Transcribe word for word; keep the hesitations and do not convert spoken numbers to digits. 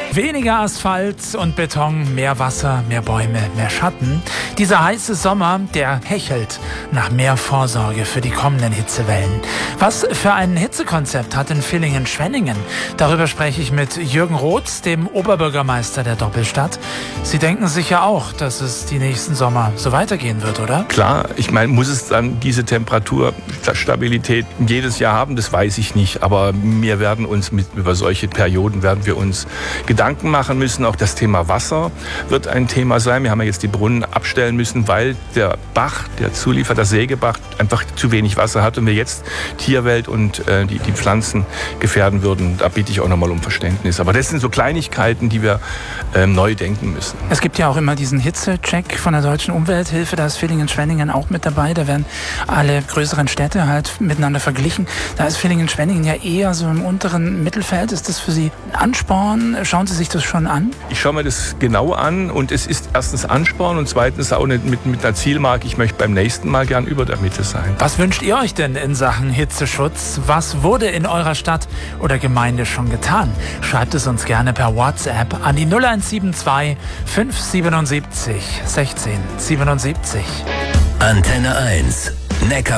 Weniger Asphalt und Beton, mehr Wasser, mehr Bäume, mehr Schatten. Dieser heiße Sommer, der hechelt nach mehr Vorsorge für die kommenden Hitzewellen. Was für ein Hitzekonzept hat in Villingen-Schwenningen? Darüber spreche ich mit Jürgen Roth, dem Oberbürgermeister der Doppelstadt. Sie denken sicher auch, dass es die nächsten Sommer so weitergehen wird, oder? Klar, ich meine, muss es dann diese Temperaturstabilität jedes Jahr haben? Das weiß ich nicht. Aber wir werden uns mit, über solche Perioden werden wir uns Gedanken machen müssen. Auch das Thema Wasser wird ein Thema sein. Wir haben ja jetzt die Brunnen abstellen müssen, weil der Bach, der Zuliefer, der Sägebach, einfach zu wenig Wasser hat und wir jetzt Tierwelt und äh, die, die Pflanzen gefährden würden. Da bitte ich auch nochmal um Verständnis. Aber das sind so Kleinigkeiten, die wir ähm, neu denken müssen. Es gibt ja auch immer diesen Hitzecheck von der Deutschen Umwelthilfe. Da ist Villingen-Schwenningen auch mit dabei. Da werden alle größeren Städte halt miteinander verglichen. Da ist Villingen-Schwenningen ja eher so im unteren Mittelfeld. Ist das für Sie ein Ansporn? Schauen Sie sich das schon an? Ich schaue mir das genau an und es ist erstens Ansporn und zweitens auch mit, mit einer Zielmarke. Ich möchte beim nächsten Mal gern über der Mitte sein. Was wünscht ihr euch denn in Sachen Hitzeschutz? Was wurde in eurer Stadt oder Gemeinde schon getan? Schreibt es uns gerne per WhatsApp an die null eins sieben zwei fünf siebenundsiebzig sechzehn siebenundsiebzig. Antenne eins. Neckar